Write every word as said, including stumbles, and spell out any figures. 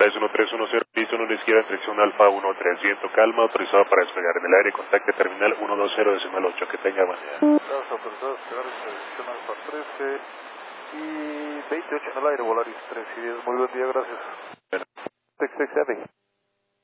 tres uno tres uno cero, listo, en una izquierda, dirección Alfa uno tres, viento calma, autorizado para despegar en el aire, contacte terminal uno dos cero decimal ocho, que tenga buen día. Gracias, autorizado a despegar en dirección Alfa trece y veintiocho en el aire, Volaris tres y diez, muy buen día, gracias. Bueno. six six seven.